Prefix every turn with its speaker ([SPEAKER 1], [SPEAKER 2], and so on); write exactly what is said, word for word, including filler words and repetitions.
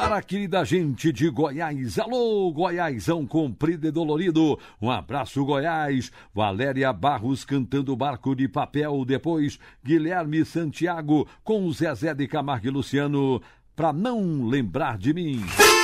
[SPEAKER 1] Para a querida gente de Goiás, alô, Goiásão comprido e dolorido, um abraço, Goiás. Valéria Barros cantando Barco de Papel, depois Guilherme Santiago com o Zezé de Camargo e Luciano, Pra Não Lembrar de Mim.